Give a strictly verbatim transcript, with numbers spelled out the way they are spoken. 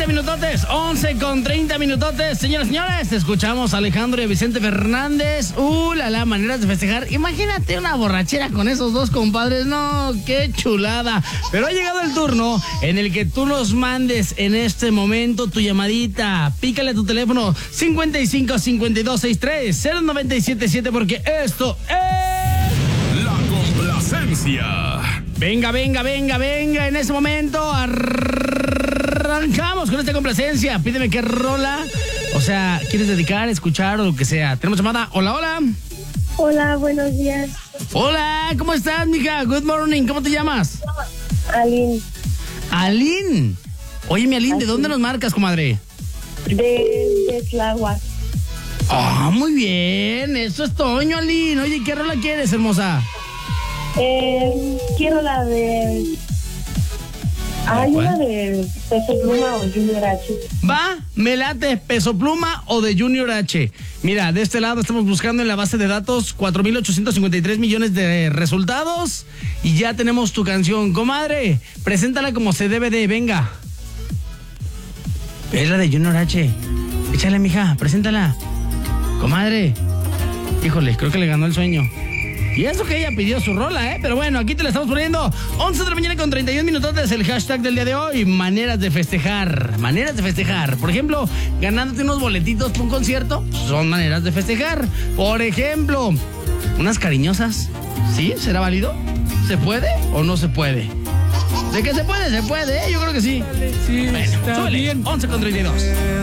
minutotes, once con treinta minutotes. Señoras y señores, escuchamos a Alejandro y a Vicente Fernández. Uh, la, la, maneras de festejar. Imagínate una borrachera con esos dos compadres. No, qué chulada. Pero ha llegado el turno en el que tú nos mandes en este momento tu llamadita. Pícale a tu teléfono cincuenta y cinco, cincuenta y dos, sesenta y tres, cero noventa y siete siete, porque esto es... La complacencia. Venga, venga, venga, venga. En ese momento arrancamos con esta complacencia. Pídeme qué rola. O sea, ¿quieres dedicar, escuchar o lo que sea? Tenemos llamada. Hola, hola. Hola, buenos días. Hola, ¿cómo estás, mija? Good morning. ¿Cómo te llamas? Aline. Aline. Oye, mi Aline, ¿de dónde nos marcas, comadre? De, de Tláhuac. Ah, muy bien. Eso es Toño, Aline. Oye, ¿qué rola quieres, hermosa? Eh, quiero la de... Hay una de Peso Pluma o Junior H. Va, me late, Peso Pluma o de Junior H. Mira, de este lado estamos buscando en la base de datos cuatro mil ochocientos cincuenta y tres millones de resultados y ya tenemos tu canción. Comadre, preséntala como se debe de, venga. Es la de Junior H. Échale, mija, preséntala. Comadre. Híjole, creo que le ganó el sueño. Y eso que ella pidió su rola, ¿eh? Pero bueno, aquí te la estamos poniendo. once de la mañana con treinta y un minutos es el hashtag del día de hoy. Maneras de festejar. Maneras de festejar. Por ejemplo, ganándote unos boletitos para un concierto. Son maneras de festejar. Por ejemplo, unas cariñosas. ¿Sí? ¿Será válido? ¿Se puede o no se puede? De que se puede, se puede, ¿eh? Yo creo que sí. Sí, Bueno, está súbele. bien. once con treinta y dos.